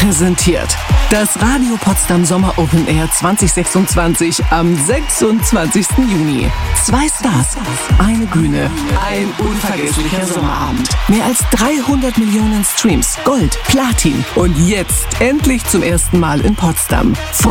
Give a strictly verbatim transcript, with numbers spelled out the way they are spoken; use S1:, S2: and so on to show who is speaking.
S1: präsentiert das Radio Potsdam Sommer Open Air zwanzig sechsundzwanzig am sechsundzwanzigsten Juni. Zwei Stars, eine Bühne, ein unvergesslicher Sommerabend. Mehr als dreihundert Millionen Streams, Gold, Platin und jetzt endlich zum ersten Mal in Potsdam.